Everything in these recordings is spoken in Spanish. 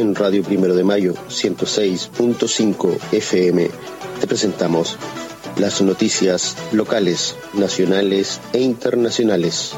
en Radio Primero de Mayo 106.5 FM te presentamos las noticias locales, nacionales e internacionales.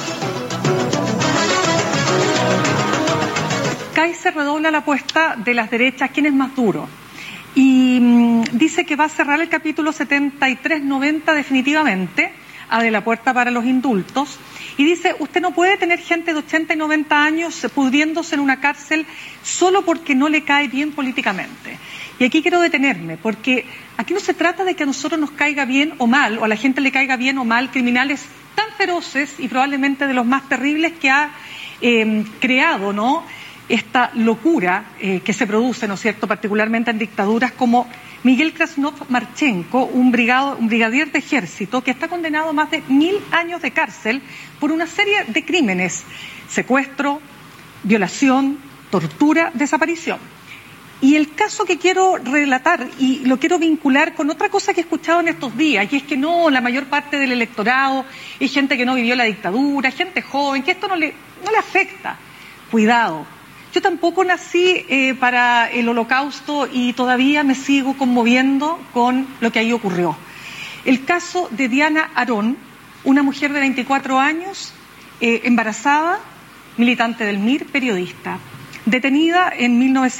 Kaiser redobla la apuesta de las derechas, ¿quién es más duro? Y dice que va a cerrar el capítulo 7390 definitivamente, abre la puerta para los indultos, y dice, usted no puede tener gente de 80 y 90 años pudriéndose en una cárcel solo porque no le cae bien políticamente. Y aquí quiero detenerme, porque aquí no se trata de que a nosotros nos caiga bien o mal, o a la gente le caiga bien o mal, criminales tan feroces y probablemente de los más terribles que ha creado, ¿no?, esta locura que se produce, ¿no es cierto?, particularmente en dictaduras como Miguel Krasnov Marchenko, un brigadier de ejército que está condenado a más de 1000 años de cárcel por una serie de crímenes: secuestro, violación, tortura, desaparición. Y el caso que quiero relatar, y lo quiero vincular con otra cosa que he escuchado en estos días, y es que no, la mayor parte del electorado es gente que no vivió la dictadura, gente joven, que esto no le afecta. Cuidado. Yo tampoco nací para el Holocausto y todavía me sigo conmoviendo con lo que ahí ocurrió. El caso de Diana Arón, una mujer de 24 años, embarazada, militante del MIR, periodista, detenida en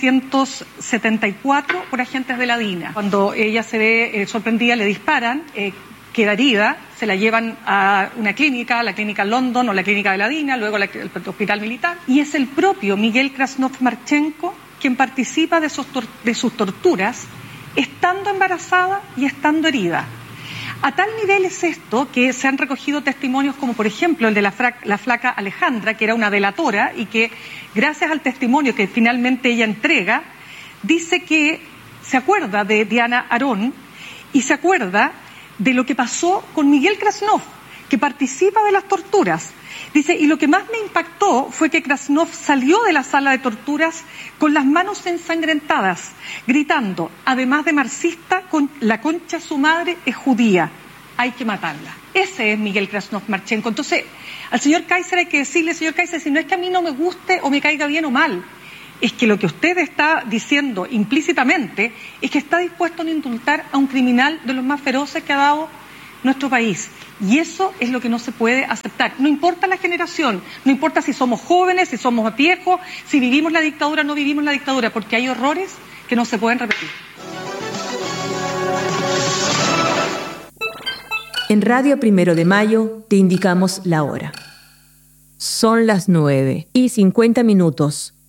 1974 por agentes de la DINA. Cuando ella se ve sorprendida, le disparan, queda herida, se la llevan a una clínica, la clínica London o la clínica de la DINA, luego al hospital militar, y es el propio Miguel Krasnov Marchenko quien participa de sus torturas, estando embarazada y estando herida. A tal nivel es esto que se han recogido testimonios como, por ejemplo, el de la flaca Alejandra, que era una delatora y que, gracias al testimonio que finalmente ella entrega, dice que se acuerda de Diana Arón y se acuerda de lo que pasó con Miguel Krasnov, que participa de las torturas. Dice, y lo que más me impactó fue que Krasnov salió de la sala de torturas con las manos ensangrentadas, gritando, además de marxista, con la concha de su madre es judía, hay que matarla. Ese es Miguel Krasnov Marchenko. Entonces, al señor Kaiser hay que decirle, señor Kaiser, si no es que a mí no me guste o me caiga bien o mal, es que lo que usted está diciendo implícitamente es que está dispuesto a indultar a un criminal de los más feroces que ha dado nuestro país. Y eso es lo que no se puede aceptar. No importa la generación, no importa si somos jóvenes, si somos viejos, si vivimos la dictadura o no vivimos la dictadura, porque hay horrores que no se pueden repetir. En Radio Primero de Mayo te indicamos la hora. Son las 9:50.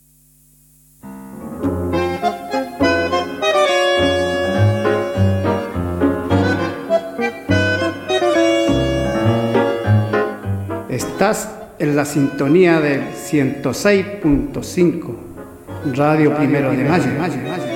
Estás en la sintonía del 106.5 Radio Primero de Mayo.